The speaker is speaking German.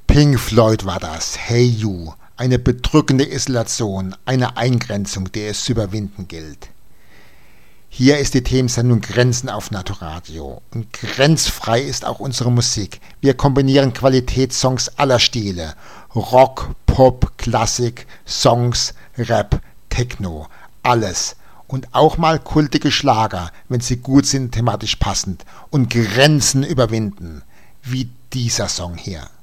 Pink Floyd war das, Hey You, eine bedrückende Isolation, eine Eingrenzung, die es zu überwinden gilt. Hier ist die Themensendung Grenzen auf Naturradio. Und grenzfrei ist auch unsere Musik. Wir kombinieren Qualitätssongs aller Stile. Rock, Pop, Klassik, Songs, Rap, Techno, alles. Und auch mal kultige Schlager, wenn sie gut sind, thematisch passend. Und Grenzen überwinden, wie dieser Song hier.